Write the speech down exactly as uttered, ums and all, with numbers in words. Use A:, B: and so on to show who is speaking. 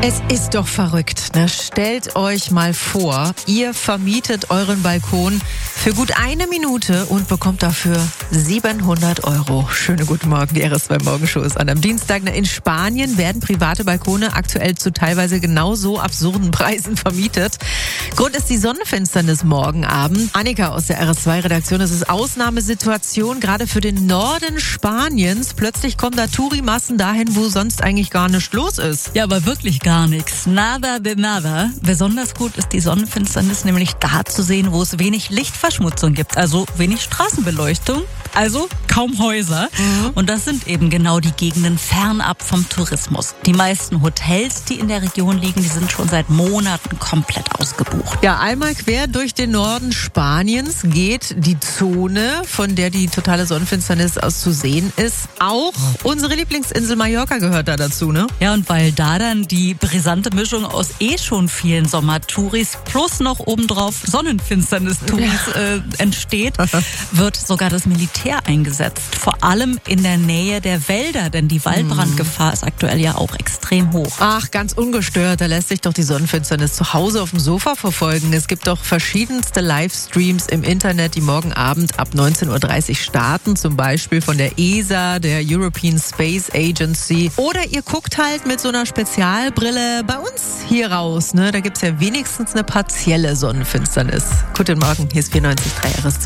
A: Es ist doch verrückt, ne? Stellt euch mal vor, ihr vermietet euren Balkon für gut eine Minute und bekommt dafür siebenhundert Euro. Schönen guten Morgen, die R S zwei Morgenshow ist an. Am Dienstag in Spanien werden private Balkone aktuell zu teilweise genauso absurden Preisen vermietet. Grund ist die Sonnenfinsternis morgen Abend. Annika aus der R S zwei Redaktion, es ist Ausnahmesituation, gerade für den Norden Spaniens. Plötzlich kommen da Tourimassen dahin, wo sonst eigentlich gar nichts los ist.
B: Ja, aber wirklich gar nichts. Nada de nada. Besonders gut ist die Sonnenfinsternis nämlich da zu sehen, wo es wenig Lichtverschmutzung gibt, also wenig Straßenbeleuchtung. Also kaum Häuser. Mhm. Und das sind eben genau die Gegenden fernab vom Tourismus. Die meisten Hotels, die in der Region liegen, die sind schon seit Monaten komplett ausgebucht.
A: Ja, einmal quer durch den Norden Spaniens geht die Zone, von der die totale Sonnenfinsternis aus zu sehen ist. Auch unsere Lieblingsinsel Mallorca gehört da dazu, ne?
B: Ja, und weil da dann die brisante Mischung aus eh schon vielen Sommertouris plus noch obendrauf Sonnenfinsternis-Touris äh, entsteht, wird sogar das Militär eingesetzt. Vor allem in der Nähe der Wälder, denn die Waldbrandgefahr ist aktuell ja auch extrem hoch.
A: Ach, ganz ungestört, da lässt sich doch die Sonnenfinsternis zu Hause auf dem Sofa verfolgen. Es gibt doch verschiedenste Livestreams im Internet, die morgen Abend ab neunzehn Uhr dreißig starten, zum Beispiel von der E S A, der European Space Agency. Oder ihr guckt halt mit so einer Spezialbrille bei uns hier raus, ne? Da gibt's ja wenigstens eine partielle Sonnenfinsternis. Guten Morgen, hier ist vierundneunzig Komma drei R S zwei.